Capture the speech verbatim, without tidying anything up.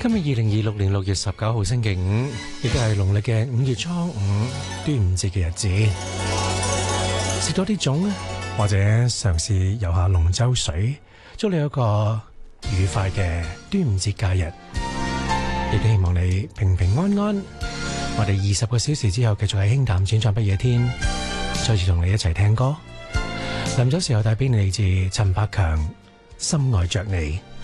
今日二零二六年六月十九號星期五，亦都係農曆嘅五月初五，端午節嘅日子。食多啲粽，或者嘗試游下龍舟水，祝你有一個愉快嘅端午節假日。亦都希望你平平安安。我哋二十個小時之後繼續係輕談淺唱不夜天，再次同你一齊聽歌。臨走時候帶俾你嚟自陳百強《深愛着你》。